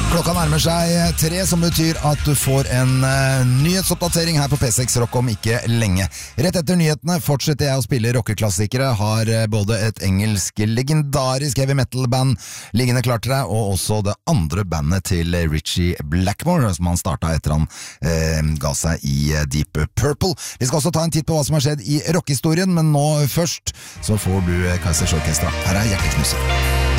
Klokka nærmer seg 3, som betyr at du får en nyhetsoppdatering her på P6 Rock om ikke lenge. Rett etter nyhetene fortsetter jeg å spille rockeklassikere, har både et engelsk legendarisk heavy metal-band liggende klart til deg, og også det andre bandet til Ritchie Blackmore, som han startet etter han ga seg i Deep Purple. Vi skal også ta en titt på hva som har skjedd i rockehistorien, men nå først så får du Kaizers Orkestra. Her er Hjerteknuser.